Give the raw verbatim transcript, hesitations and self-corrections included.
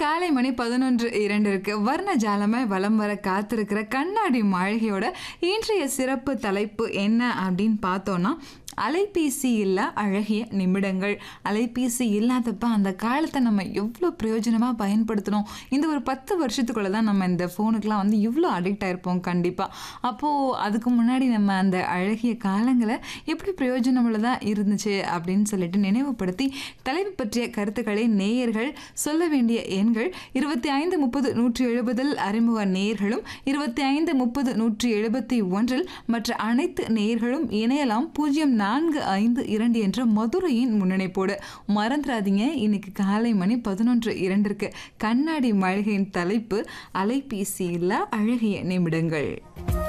காலை மணி பதினொன்று இரண்டு இருக்கு. வர்ண ஜாலமாய் வலம் வர காத்திருக்கிற கண்ணாடி மாளிகையோட இன்றைய சிறப்பு தலைப்பு என்ன அப்படின்னு பார்த்தோம்னா, அலைபேசி இல்லா அழகிய நிமிடங்கள். அலைபேசி இல்லாதப்ப அந்த காலத்தை நம்ம எவ்வளோ பிரயோஜனமாக பயன்படுத்தணும். இந்த ஒரு பத்து வருஷத்துக்குள்ளே தான் நம்ம இந்த ஃபோனுக்கெலாம் வந்து இவ்வளோ அடிக்ட் ஆகிருப்போம் கண்டிப்பாக. அப்போது அதுக்கு முன்னாடி நம்ம அந்த அழகிய காலங்களை எப்படி பிரயோஜனமுள்ளதாக இருந்துச்சு அப்படின்னு சொல்லிட்டு நினைவுபடுத்தி தலைப்பு பற்றிய கருத்துக்களை நேயர்கள் சொல்ல வேண்டிய எண்கள் இருபத்தி ஐந்து முப்பது நூற்றி எழுபதில் அறிமுக நேயர்களும், இருபத்தி ஐந்து முப்பது நூற்றி எழுபத்தி ஒன்றில் மற்ற அனைத்து நேயர்களும் இணையலாம். பூஜ்ஜியம் நான்கு ஐந்து இரண்டு என்ற மதுரையின் முன்னணிப்போடு மறந்துடாதீங்க. இன்னைக்கு காலை மணி பதினொன்று இரண்டிற்கு கண்ணாடி மாளிகையின் தலைப்பு அலைபேசி இல்லா அழகிய நிமிடங்கள்.